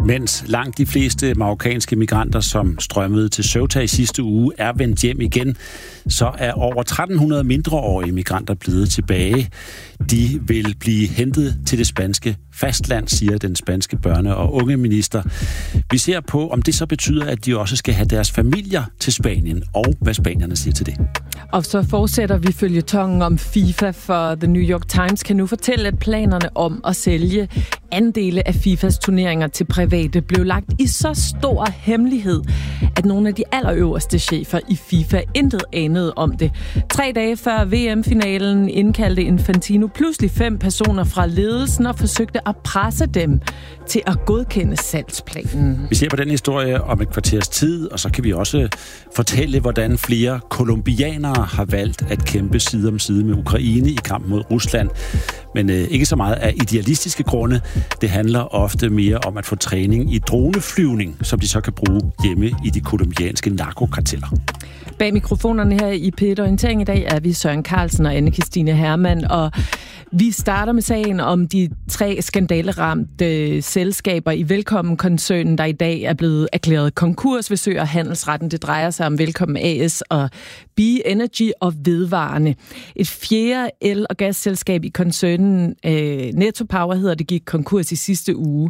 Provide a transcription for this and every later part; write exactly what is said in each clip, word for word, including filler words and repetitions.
Mens langt de fleste marokkanske migranter, som strømmede til Ceuta i sidste uge, er vendt hjem igen, så er over tretten hundrede mindreårige migranter blevet tilbage. De vil blive hentet til det spanske fastland, siger den spanske børne- og ungeminister. Vi ser på, om det så betyder, at de også skal have deres familier til Spanien, og hvad spanierne siger til det. Og så fortsætter vi føljetongen om FIFA, for The New York Times kan nu fortælle, at planerne om at sælge andele af FIFAs turneringer til private blev lagt i så stor hemmelighed, at nogle af de allerøverste chefer i FIFA intet anede om det. Tre dage før V M-finalen indkaldte Infantino pludselig fem personer fra ledelsen og forsøgte at presse dem til at godkende salgsplanen. Vi ser på den historie om et kvarters tid, og så kan vi også fortælle, hvordan flere kolumbianere har valgt at kæmpe side om side med Ukraine i kampen mod Rusland. Men øh, ikke så meget af idealistiske grunde. Det handler ofte mere om at få træning i droneflyvning, som de så kan bruge hjemme i de kolumbianske narkokarteller. Bag mikrofonerne her i P et Orientering i dag er vi Søren Carlsen og Anne-Kristine Hermann, og vi starter med sagen om de tre skandaleramte selskaber i Velkommen-koncernen, der i dag er blevet erklæret konkurs ved Sø- og Handelsretten. Det drejer sig om Velkommen A S og B Energy og Vedvarende. Et fjerde el- og gasselskab i koncernen, øh, Netto Power hedder det, gik konkurs i sidste uge.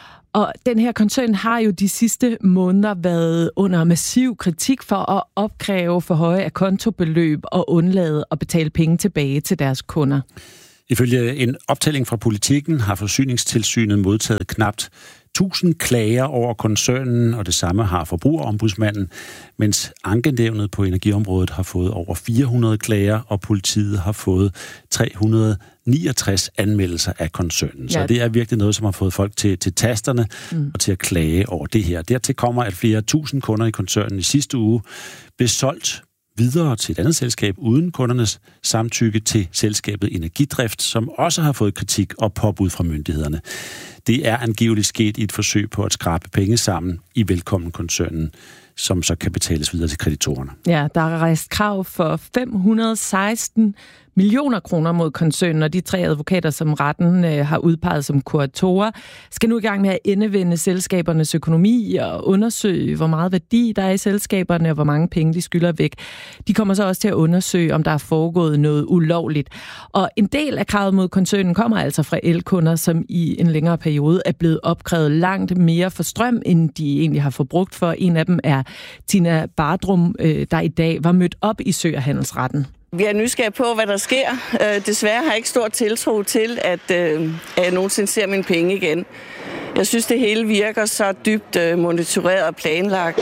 Og den her koncern har jo de sidste måneder været under massiv kritik for at opkræve for høje akontobeløb og undlade at betale penge tilbage til deres kunder. Ifølge en optælling fra Politikken har Forsyningstilsynet modtaget knapt tusind klager over koncernen, og det samme har Forbrugerombudsmanden, mens Ankenævnet på energiområdet har fået over fire hundrede klager, og politiet har fået tre hundrede niogtres anmeldelser af koncernen. Så ja. Det er virkelig noget, som har fået folk til, til tasterne mm. og til at klage over det her. Dertil kommer, at flere tusind kunder i koncernen i sidste uge blev solgt videre til et andet selskab uden kundernes samtykke til selskabet Energidrift, som også har fået kritik og påbud fra myndighederne. Det er angiveligt sket i et forsøg på at skrabe penge sammen i Velkommen-koncernen, som så kan betales videre til kreditorerne. Ja, der er rejst krav for fem hundrede og seksten millioner kroner mod koncernen, og de tre advokater, som retten øh, har udpeget som kuratorer, skal nu i gang med at endevende selskabernes økonomi og undersøge, hvor meget værdi der er i selskaberne, og hvor mange penge de skylder væk. De kommer så også til at undersøge, om der er foregået noget ulovligt. Og en del af kravet mod koncernen kommer altså fra elkunder, som i en længere periode er blevet opkrævet langt mere for strøm, end de egentlig har forbrugt for. En af dem er Tina Bardrum, øh, der i dag var mødt op i Sø- og Handelsretten. Vi er nysgerrige på, hvad der sker. Øh, desværre har jeg ikke stor tiltro til, at, øh, at jeg nogensinde ser mine penge igen. Jeg synes, det hele virker så dybt øh, monitoreret og planlagt.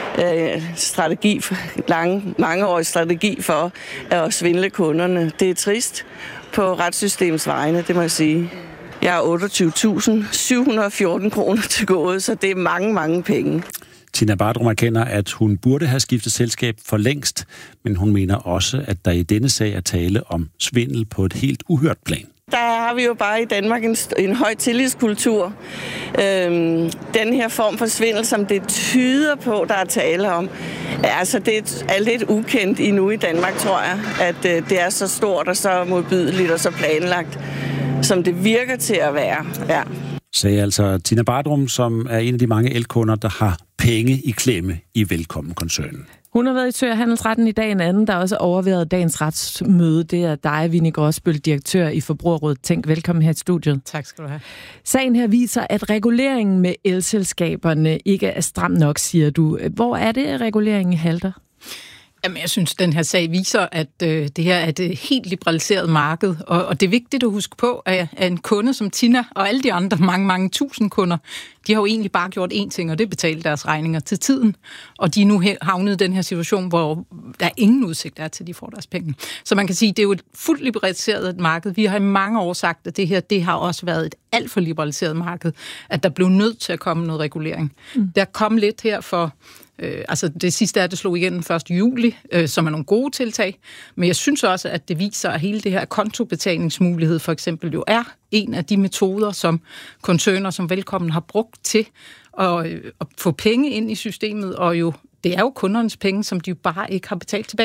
Øh, strategi, lang, mangeårig strategi for at svindle kunderne. Det er trist på retssystemets vegne, det må jeg sige. Jeg har otteogtyve tusind syv hundrede og fjorten kroner til gode, så det er mange, mange penge. Tina Bardrum erkender, at hun burde have skiftet selskab for længst, men hun mener også, at der i denne sag er tale om svindel på et helt uhørt plan. Der har vi jo bare i Danmark en, en høj tillidskultur. Øhm, den her form for svindel, som det tyder på, der er tale om, altså det er lidt ukendt endnu i Danmark, tror jeg, at øh, det er så stort og så modbydeligt og så planlagt, som det virker til at være. Ja. Sagde altså Tina Bardrum, som er en af de mange elkunder, der har penge i klemme i Velkommen-koncernen. Hun har været i Sø- og Handelsretten i dag. En anden, der også overværet dagens retsmøde, det er dig, Vinnie Gråsbøl, direktør i Forbrugerrådet Tænk. Velkommen her i studiet. Tak skal du have. Sagen her viser, at reguleringen med elselskaberne ikke er stram nok, siger du. Hvor er det, at reguleringen halter? Jamen, jeg synes, den her sag viser, at øh, det her er et helt liberaliseret marked, og, og det er vigtigt at huske på, at, at en kunde som Tina og alle de andre mange, mange tusind kunder, de har jo egentlig bare gjort én ting, og det er betalt deres regninger til tiden, og de er nu havnet i den her situation, hvor der ingen udsigt er til, at de får deres penge. Så man kan sige, at det er jo et fuldt liberaliseret marked. Vi har i mange år sagt, at det her, det har også været et alt for liberaliseret marked, at der blev nødt til at komme noget regulering. Mm. Der kom lidt her for Øh, altså det sidste er, at det slog igen den første juli, øh, som er nogle gode tiltag. Men jeg synes også, at det viser, at hele det her kontobetalingsmulighed for eksempel jo er en af de metoder, som koncerner som Velkommen har brugt til at, øh, at få penge ind i systemet, og jo det er jo kundernes penge, som de jo bare ikke har betalt tilbage.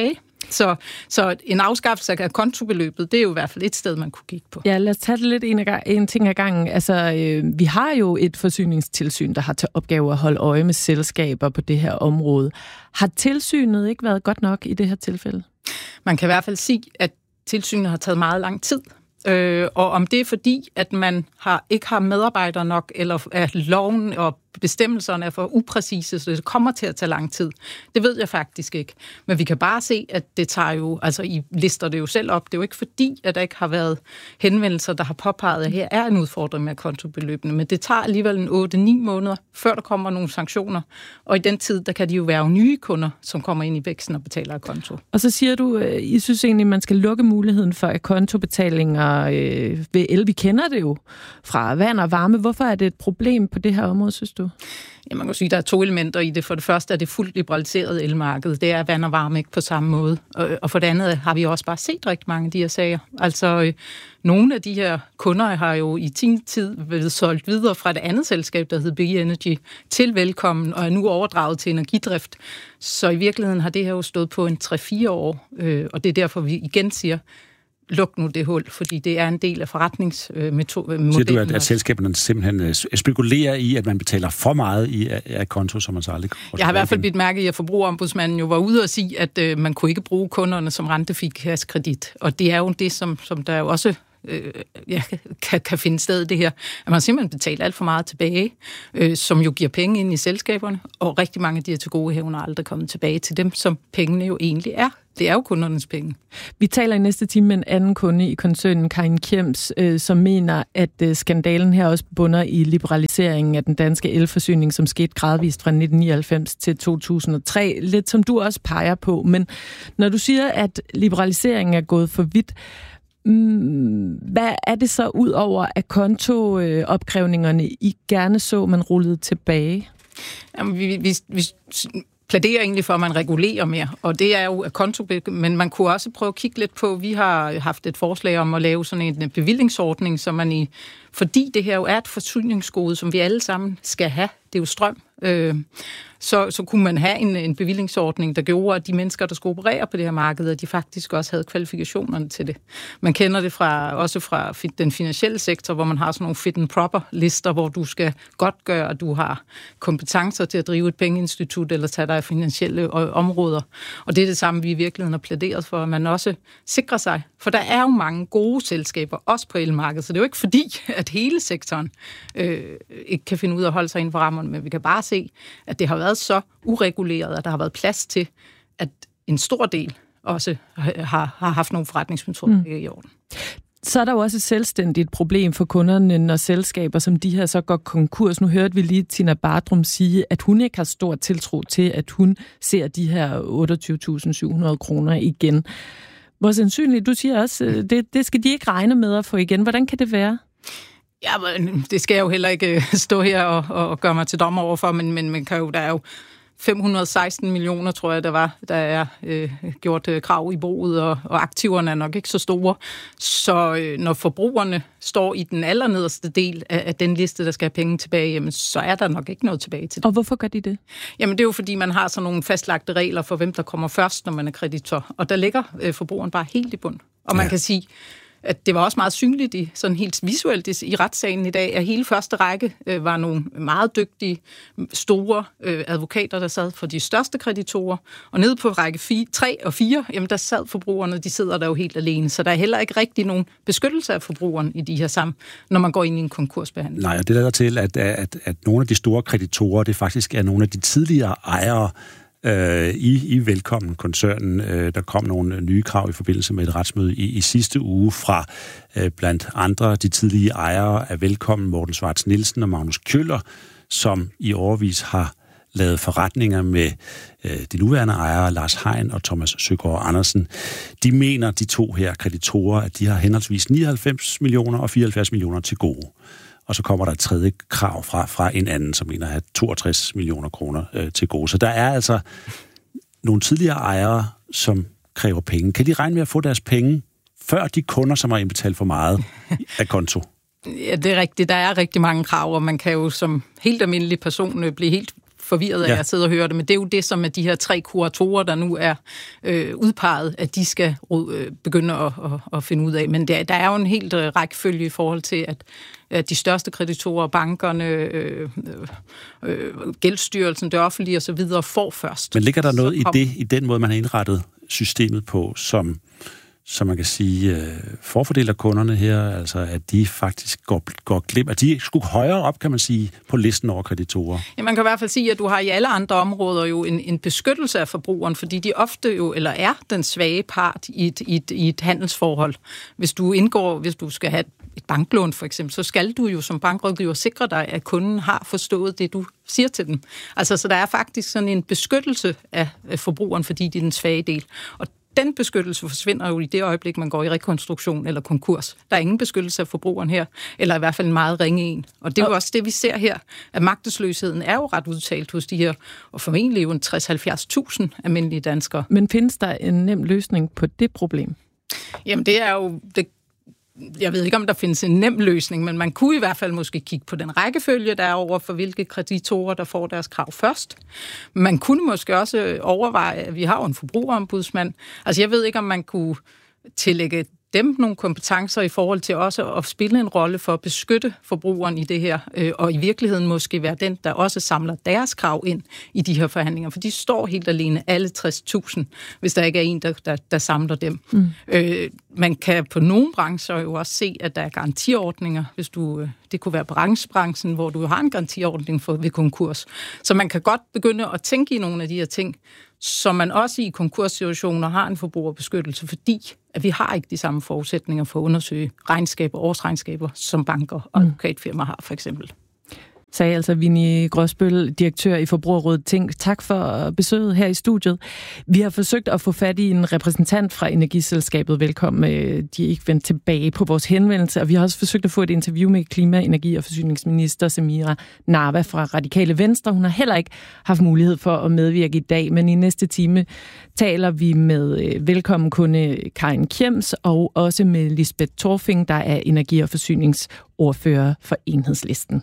Så, så en afskaffelse af kontobeløbet, det er jo i hvert fald et sted, man kunne kigge på. Ja, lad os tage det lidt en, gang, en ting ad gangen. Altså, øh, vi har jo et forsyningstilsyn, der har til opgave at holde øje med selskaber på det her område. Har tilsynet ikke været godt nok i det her tilfælde? Man kan i hvert fald sige, at tilsynet har taget meget lang tid. Øh, og om det er fordi, at man har, ikke har medarbejdere nok, eller at loven og bestemmelserne er for upræcise, så det kommer til at tage lang tid. Det ved jeg faktisk ikke. Men vi kan bare se, at det tager jo, altså I lister det jo selv op, det er jo ikke fordi, at der ikke har været henvendelser, der har påpeget, at her er en udfordring med kontobeløbene, men det tager alligevel en otte ni måneder, før der kommer nogle sanktioner. Og i den tid, der kan de jo være nye kunder, som kommer ind i væksten og betaler af konto. Og så siger du, I synes egentlig, at man skal lukke muligheden for kontobetalinger øh, ved el. Vi kender det jo fra vand og varme. Hvorfor er det et problem på det her område, synes du? Ja, man kan sige, at der er to elementer i det. For det første er det fuldt liberaliseret elmarked. Det er vand og varme ikke på samme måde. Og for det andet har vi også bare set rigtig mange af de her sager. Altså, øh, nogle af de her kunder har jo i sin tid blevet solgt videre fra det andet selskab, der hedder Big Energy, til Velkommen, og er nu overdraget til energidrift. Så i virkeligheden har det her jo stået på en tre fire år, øh, og det er derfor, vi igen siger, luk nu det hul, fordi det er en del af forretningsmodellen. Siger du, at, at selskaberne simpelthen spekulerer i, at man betaler for meget i af konto, som man så aldrig... Jeg har i hvert fald bidt mærke i, at Forbrugerombudsmanden jo var ude og sige, at øh, man kunne ikke bruge kunderne som rentefik-kredit. Og det er jo det, som, som der jo også øh, ja, kan, kan finde sted i det her. At man simpelthen betaler alt for meget tilbage, øh, som jo giver penge ind i selskaberne, og rigtig mange af de her til gode hævner aldrig kommet tilbage til dem, som pengene jo egentlig er. Det er jo kundernes penge. Vi taler i næste time med en anden kunde i koncernen, Karin Kjems, øh, som mener, at øh, skandalen her også bunder i liberaliseringen af den danske elforsyning, som skete gradvist fra nitten nioghalvfems til to tusind og tre. Lidt som du også peger på. Men når du siger, at liberaliseringen er gået for vidt, mm, hvad er det så ud over, at kontoopkrævningerne I gerne så, man rullede tilbage? Jamen, vi... vi, vi plæderer egentlig for, at man regulerer mere, og det er jo konto, men man kunne også prøve at kigge lidt på, vi har haft et forslag om at lave sådan en bevillingsordning, så man i, fordi det her jo er et forsyningsgode, som vi alle sammen skal have, det er jo strøm, øh, så, så kunne man have en, en bevillingsordning, der gjorde, at de mennesker, der skulle operere på det her marked, at de faktisk også havde kvalifikationerne til det. Man kender det fra, også fra den finansielle sektor, hvor man har sådan nogle fit and proper lister, hvor du skal godtgøre, at du har kompetencer til at drive et pengeinstitut eller tage dig af finansielle områder. Og det er det samme, vi i virkeligheden har plæderet for, at man også sikrer sig. For der er jo mange gode selskaber, også på elmarkedet, så det er jo ikke fordi, at hele sektoren øh, ikke kan finde ud af at holde sig inden for rammerne, men vi kan bare se, at det har været så ureguleret, at der har været plads til, at en stor del også har, har haft nogle forretningsmetoder mm. i orden. Så er der jo også et selvstændigt problem for kunderne, når selskaber som de her så går konkurs. Nu hørte vi lige Tina Bardrum sige, at hun ikke har stor tiltro til, at hun ser de her otteogtyve tusind syv hundrede kroner igen. Hvor sandsynligt, du siger også, det, det skal de ikke regne med at få igen. Hvordan kan det være? Ja, men det skal jeg jo heller ikke stå her og, og gøre mig til dommer overfor, men, men man kan jo, der er jo fem hundrede og seksten millioner, tror jeg, der var, der er øh, gjort øh, krav i boet, og, og aktiverne er nok ikke så store. Så øh, når forbrugerne står i den allernederste del af, af den liste, der skal have penge tilbage, jamen, så er der nok ikke noget tilbage til det. Og hvorfor gør de det? Jamen, det er jo fordi, man har sådan nogle fastlagte regler for, hvem der kommer først, når man er kreditor. Og der ligger øh, forbrugeren bare helt i bund. Og man ja. kan sige, at det var også meget synligt i, sådan helt visuelt i, i retssagen i dag, at hele første række øh, var nogle meget dygtige, store øh, advokater, der sad for de største kreditorer, og nede på række tre og fire, jamen der sad forbrugerne, de sidder der jo helt alene, så der er heller ikke rigtig nogen beskyttelse af forbrugeren i de her sammen, når man går ind i en konkursbehandling. Nej, og det lader til, at, at, at nogle af de store kreditorer, det faktisk er nogle af de tidligere ejere, Øh, i, i Velkommen-koncernen. Øh, der kom nogle nye krav i forbindelse med et retsmøde i, i sidste uge fra øh, blandt andre de tidlige ejere af Velkommen, Morten Schwartz Nielsen og Magnus Kjøller, som i årevis har lavet forretninger med øh, de nuværende ejere, Lars Hein og Thomas Søgaard Andersen. De mener, de to her kreditorer, at de har henholdsvis nioghalvfems millioner og fireoghalvfjerds millioner til gode. Og så kommer der et tredje krav fra, fra en anden, som mener at have toogtres millioner kroner øh, til gode. Så der er altså nogle tidligere ejere, som kræver penge. Kan de regne med at få deres penge, før de kunder, som har indbetalt for meget af konto? Ja, det er rigtigt. Der er rigtig mange krav, og man kan jo som helt almindelig person blive helt forvirret af ja. at sidde og høre det, men det er jo det, som er de her tre kuratorer, der nu er øh, udpeget, at de skal øh, begynde at, at, at finde ud af. Men der, der er jo en helt øh, rækkefølge i forhold til, at, at de største kreditorer, bankerne, øh, øh, Gældsstyrelsen, det offentlige osv. får først. Men ligger der noget i det, i den måde, man har indrettet systemet på, som, som man kan sige, øh, forfordeler kunderne her, altså at de faktisk går, går glip, at de skulle højere op, kan man sige, på listen over kreditorer? Ja, man kan i hvert fald sige, at du har i alle andre områder jo en, en beskyttelse af forbrugeren, fordi de ofte jo, eller er den svage part i et, i et, i et handelsforhold. Hvis du indgår, hvis du skal have et banklån for eksempel, så skal du jo som bankrådgiver sikre dig, at kunden har forstået det, du siger til dem. Altså, så der er faktisk sådan en beskyttelse af forbrugeren, fordi de er den svage del. Og den beskyttelse forsvinder jo i det øjeblik, man går i rekonstruktion eller konkurs. Der er ingen beskyttelse af forbrugeren her, eller i hvert fald en meget ringe en. Og det er jo også det, vi ser her, at magtesløsheden er jo ret udtalt hos de her, og formentlig jo en tres til halvfjerds tusind almindelige danskere. Men findes der en nem løsning på det problem? Jamen, det er jo... Det Jeg ved ikke, om der findes en nem løsning, men man kunne i hvert fald måske kigge på den rækkefølge, der er over for hvilke kreditorer, der får deres krav først. Man kunne måske også overveje, at vi har jo en forbrugerombudsmand. Altså jeg ved ikke, om man kunne tillægge dem nogle kompetencer i forhold til også at spille en rolle for at beskytte forbrugeren i det her, og i virkeligheden måske være den, der også samler deres krav ind i de her forhandlinger, for de står helt alene, alle tres tusind, hvis der ikke er en, der, der, der samler dem. Mm. Øh, man kan på nogle brancher jo også se, at der er garantiordninger, hvis du, det kunne være branchebranchen, hvor du har en garantiordning for ved konkurs. Så man kan godt begynde at tænke i nogle af de her ting, så man også i konkurssituationer har en forbrugerbeskyttelse, fordi at vi har ikke de samme forudsætninger for at undersøge regnskaber, årsregnskaber, som banker og advokatfirmaer har for eksempel. Sagde altså Winnie Gråsbøl, direktør i Forbrugerrådet Tænk. Tak for besøget her i studiet. Vi har forsøgt at få fat i en repræsentant fra Energiselskabet. Velkommen. De er ikke vendt tilbage på vores henvendelse, og vi har også forsøgt at få et interview med klima-, energi- og forsyningsminister Samira Nawa fra Radikale Venstre. Hun har heller ikke haft mulighed for at medvirke i dag, men i næste time taler vi med velkommen kunde Karin Kjems og også med Lisbeth Torfing, der er energi- og forsyningsordfører for Enhedslisten.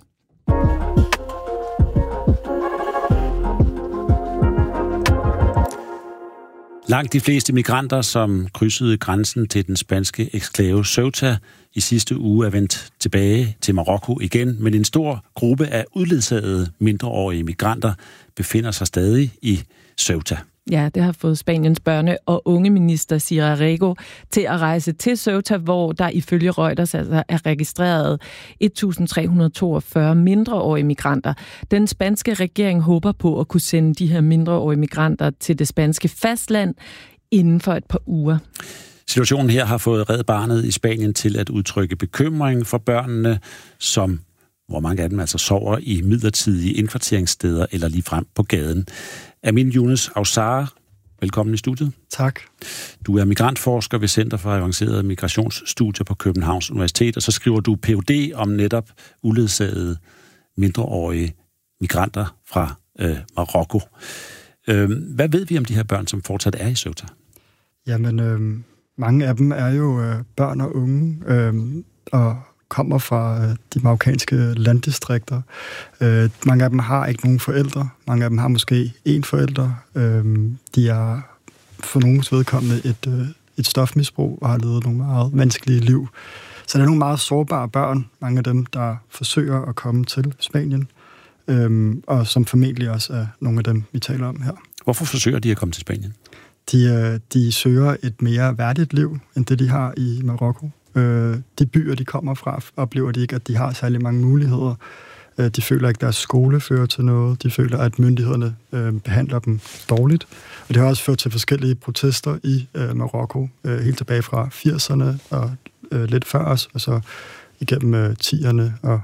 Langt de fleste migranter, som krydsede grænsen til den spanske eksklave Ceuta i sidste uge, er vendt tilbage til Marokko igen, men en stor gruppe af udledsagede mindreårige migranter befinder sig stadig i Ceuta. Ja, det har fået Spaniens børne- og ungeminister Sira Rego til at rejse til Ceuta, hvor der ifølge Reuters altså er registreret et tusind tre hundrede og toogfyrre mindreårige migranter. Den spanske regering håber på at kunne sende de her mindreårige migranter til det spanske fastland inden for et par uger. Situationen her har fået Red Barnet i Spanien til at udtrykke bekymring for børnene, som hvor mange af dem altså sover i midlertidige indkvarteringssteder eller ligefrem på gaden. Amin Younes Aussar, velkommen i studiet. Tak. Du er migrantforsker ved Center for Avancerede Migrationsstudier på Københavns Universitet, og så skriver du P H D om netop uledsagede mindreårige migranter fra øh, Marokko. Øh, hvad ved vi om de her børn, som fortsat er i Ceuta? Jamen, øh, mange af dem er jo øh, børn og unge, øh, og kommer fra øh, de marokkanske landdistrikter. Øh, mange af dem har ikke nogen forældre. Mange af dem har måske én forælder. Øh, de er for nogens vedkommende et, øh, et stofmisbrug og har levet nogle meget vanskelige liv. Så der er nogle meget sårbare børn, mange af dem, der forsøger at komme til Spanien, øh, og som formentlig også er nogle af dem, vi taler om her. Hvorfor forsøger de at komme til Spanien? De, de søger et mere værdigt liv, end det de har i Marokko. De byer, de kommer fra, oplever de ikke, at de har særlig mange muligheder. De føler ikke, at deres skole fører til noget. De føler, at myndighederne behandler dem dårligt. Og det har også ført til forskellige protester i Marokko, helt tilbage fra firserne og lidt før os, og så igennem tierne og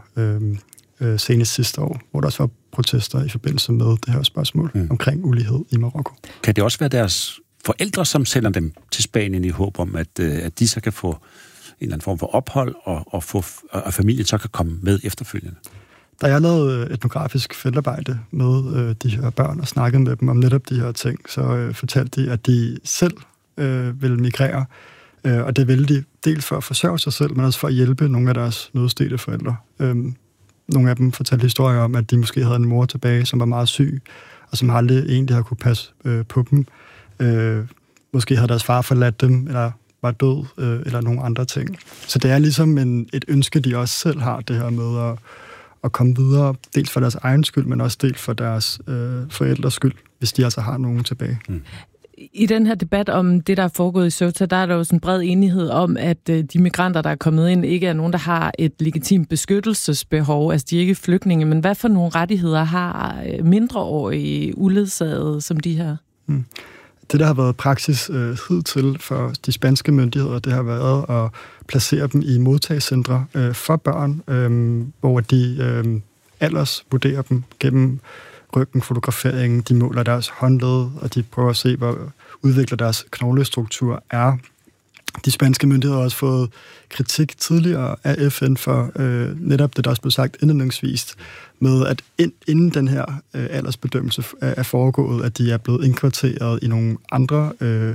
senest sidste år, hvor der også var protester i forbindelse med det her spørgsmål mm. omkring ulighed i Marokko. Kan det også være deres forældre, som sender dem til Spanien i håb om, at, at de så kan få en eller anden form for ophold, og, og, få, og familien så kan komme med efterfølgende? Da jeg lavede etnografisk feltarbejde med øh, de her børn og snakkede med dem om netop de her ting, så øh, fortalte de, at de selv øh, ville migrere, øh, og det ville de dels for at forsørge sig selv, men også for at hjælpe nogle af deres nødstedte forældre. Øh, nogle af dem fortalte historier om, at de måske havde en mor tilbage, som var meget syg, og som aldrig egentlig har kunne passe øh, på dem. Øh, måske havde deres far forladt dem, eller var død, øh, eller nogle andre ting. Så det er ligesom en, et ønske, de også selv har, det her med at, at komme videre, dels for deres egen skyld, men også dels for deres øh, forældres skyld, hvis de altså har nogen tilbage. Mm. I den her debat om det, der er foregået i Ceuta, der er der jo sådan en bred enighed om, at de migranter, der er kommet ind, ikke er nogen, der har et legitimt beskyttelsesbehov. Altså, de er ikke flygtninge, men hvad for nogle rettigheder har mindreårige uledsagede som de her? Hmm. Det, der har været praksis øh, hidtil for de spanske myndigheder, det har været at placere dem i modtagscentre øh, for børn, øh, hvor de øh, ellers vurderer dem gennem røntgenfotografering, de måler deres håndled, og de prøver at se, hvor udvikler deres knoglestruktur er. De spanske myndigheder har også fået kritik tidligere af F N for øh, netop det, der også blev sagt indledningsvis, med at ind, inden den her øh, aldersbedømmelse er, er foregået, at de er blevet indkvarteret i nogle andre øh,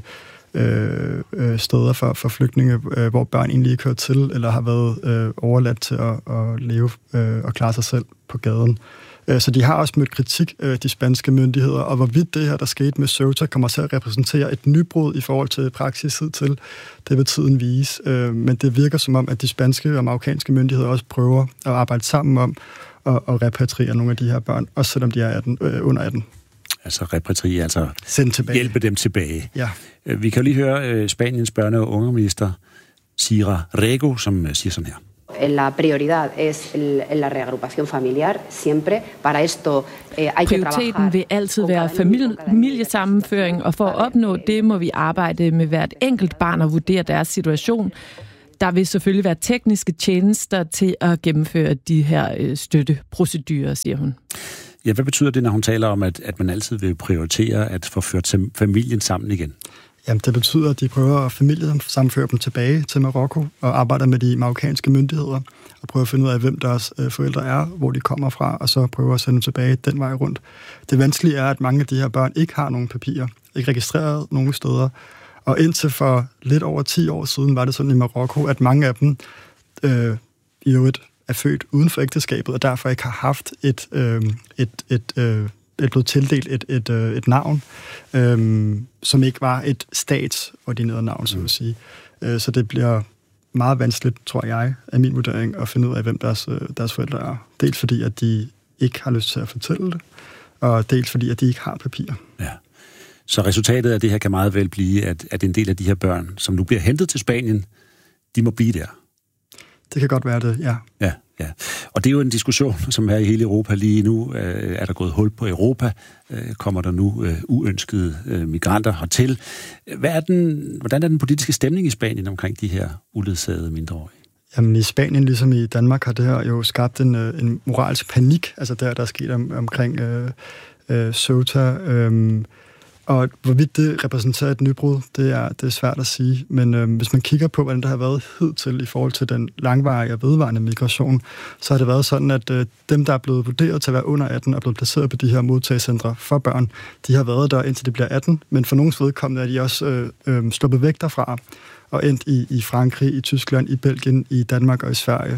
øh, steder for, for flygtninge, øh, hvor børn egentlig ikke hører til, eller har været øh, overladt til at, at leve øh, og klare sig selv på gaden. Så de har også mødt kritik, de spanske myndigheder, og hvorvidt det her, der skete med Ceuta, kommer til at repræsentere et nybrud i forhold til praksis hidtil, det vil tiden vise. Men det virker som om, at de spanske og marokkanske myndigheder også prøver at arbejde sammen om at, at repatriere nogle af de her børn, også selvom de er atten, øh, under atten. Altså repatriere, altså Send tilbage. Hjælpe dem tilbage. Ja. Vi kan jo lige høre Spaniens børne- og ungeminister, Sira Rego, som siger sådan her. La prioridad es el, la reagrupación familiar siempre. Para esto eh, hay que trabajar. Prioriteten vil altid være familie, familiesammenføring, og for at opnå det må vi arbejde med hvert enkelt barn og vurdere deres situation. Der vil selvfølgelig være tekniske tjenester til at gennemføre de her støtteprocedurer, siger hun. Ja, hvad betyder det, når hun taler om, at, at man altid vil prioritere at få ført familien sammen igen? Jamen, det betyder, at de prøver at familiesammenføre dem tilbage til Marokko og arbejder med de marokkanske myndigheder og prøver at finde ud af, hvem deres forældre er, hvor de kommer fra, og så prøver at sende dem tilbage den vej rundt. Det vanskelige er, at mange af de her børn ikke har nogen papirer, ikke registreret nogen steder, og indtil for lidt over ti år siden var det sådan i Marokko, at mange af dem øh, i øvrigt er født uden for ægteskabet, og derfor ikke har haft et, øh, et, et øh, er blevet tildelt et, et, et navn, øhm, som ikke var et statsordineret navn, så at sige. Øh, så det bliver meget vanskeligt, tror jeg, af min vurdering, at finde ud af, hvem deres, deres forældre er. Dels fordi, at de ikke har lyst til at fortælle det, og dels fordi, at de ikke har papirer. Ja. Så resultatet af det her kan meget vel blive, at, at en del af de her børn, som nu bliver hentet til Spanien, de må blive der. Det kan godt være det, ja. Ja, ja. Og det er jo en diskussion, som er i hele Europa lige nu. Er der gået hul på Europa? Kommer der nu uønskede migranter hertil? Hvad er den, hvordan er den politiske stemning i Spanien omkring de her uledsagede mindreårige? Jamen i Spanien, ligesom i Danmark, har det her jo skabt en, en moralsk panik, altså der, der er sket om, omkring øh, øh, Ceuta. Øh, Og hvorvidt det repræsenterer et nybrud, det er, det er svært at sige. Men øh, hvis man kigger på, hvordan der har været hidtil i forhold til den langvarige og vedvarende migration, så har det været sådan, at øh, dem, der er blevet vurderet til at være under atten, og blevet placeret på de her modtagecentre for børn, de har været der, indtil de bliver atten. Men for nogens vedkommende er de også øh, øh, sluppet væk derfra og endt i, i Frankrig, i Tyskland, i Belgien, i Danmark og i Sverige.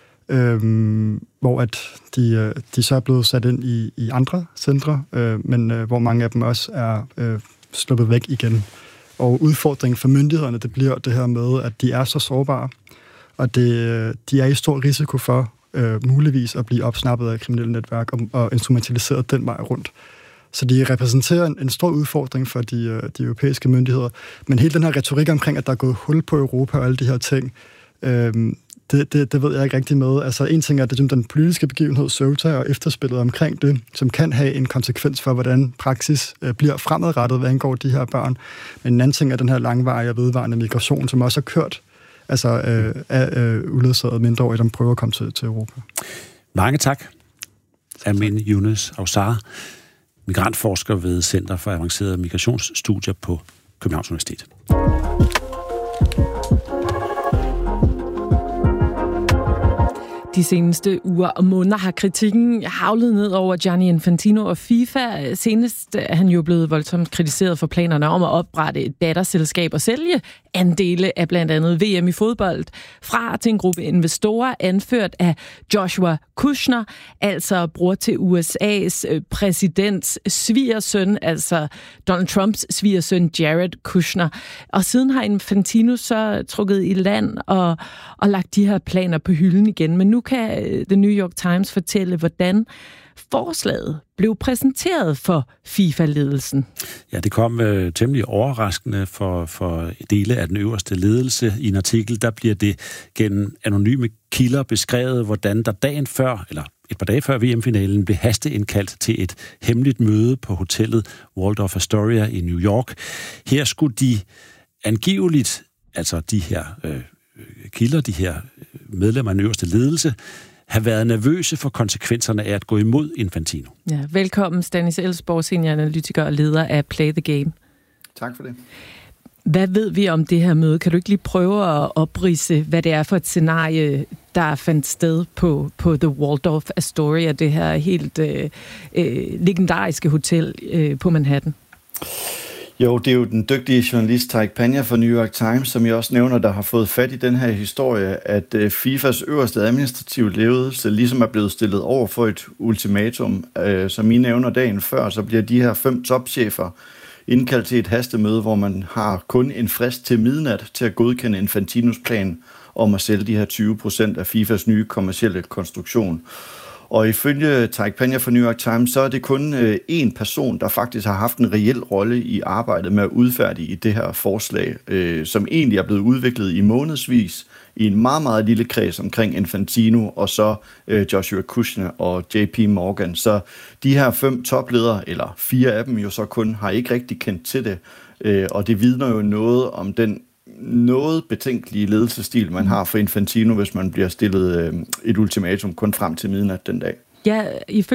Øhm, hvor at de, de så er blevet sat ind i, i andre centre, øh, men øh, hvor mange af dem også er øh, sluppet væk igen. Og udfordringen for myndighederne, det bliver det her med, at de er så sårbare, og det, de er i stor risiko for øh, muligvis at blive opsnappet af kriminelle netværk og, og instrumentaliseret den vej rundt. Så de repræsenterer en, en stor udfordring for de, de europæiske myndigheder. Men hele den her retorik omkring, at der er gået hul på Europa og alle de her ting, øh, Det, det, det ved jeg ikke rigtig med. Altså, en ting er, at det er den politiske begivenhed Ceuta og efterspillet omkring det, som kan have en konsekvens for, hvordan praksis øh, bliver fremadrettet, hvad angår de her børn. Men en anden ting er den her langvarige og vedvarende migration, som også har kørt altså, øh, af øh, uledsagede mindreårige, der prøver at komme til, til Europa. Mange tak. Amin Younes Awsare, migrantforsker ved Center for Avancerede Migrationsstudier på Københavns Universitet. De seneste uger og måneder har kritikken havlet ned over Gianni Infantino og FIFA. Senest er han jo blevet voldsomt kritiseret for planerne om at oprette et datterselskab og sælge andele af blandt andet V M i fodbold fra til en gruppe investorer anført af Joshua Kushner, altså bror til U S A's præsidents svigersøn, altså Donald Trumps svigersøn Jared Kushner. Og siden har Infantino så trukket i land og, og lagt de her planer på hylden igen. Men nu kan The New York Times fortælle, hvordan forslaget blev præsenteret for FIFA-ledelsen. Ja, det kom øh, temmelig overraskende for, for dele af den øverste ledelse. I en artikel, der bliver det gennem anonyme kilder beskrevet, hvordan der dagen før, eller et par dage før V M-finalen, blev hasteindkaldt til et hemmeligt møde på hotellet Waldorf Astoria i New York. Her skulle de angiveligt, altså de her øh, kilder, de her medlemmer af den øverste ledelse, have været nervøse for konsekvenserne af at gå imod Infantino. Ja, velkommen, Stanis Elsborg, senioranalytiker og leder af Play the Game. Tak for det. Hvad ved vi om det her møde? Kan du ikke lige prøve at opridse, hvad det er for et scenarie, der fandt sted på, på The Waldorf Astoria, det her helt øh, øh, legendariske hotel øh, på Manhattan? Jo, det er jo den dygtige journalist Tarek Panja fra New York Times, som jeg også nævner, der har fået fat i den her historie, at FIFAs øverste administrative ledelse ligesom er blevet stillet over for et ultimatum. Som I nævner dagen før, så bliver de her fem topchefer indkaldt til et hastemøde, hvor man har kun en frist til midnat til at godkende Infantinos plan om at sælge de her tyve procent af FIFAs nye kommercielle konstruktion. Og ifølge Tarek Panja fra New York Times, så er det kun øh, én person, der faktisk har haft en reel rolle i arbejdet med at udfærdige det her forslag, øh, som egentlig er blevet udviklet i månedsvis i en meget, meget lille kreds omkring Infantino og så øh, Joshua Kushner og J P Morgan. Så de her fem topledere, eller fire af dem jo så kun, har ikke rigtig kendt til det, øh, og det vidner jo noget om den noget betænkelige ledelsesstil, man har for Infantino, hvis man bliver stillet øh, et ultimatum kun frem til midnat den dag. Ja, ifølge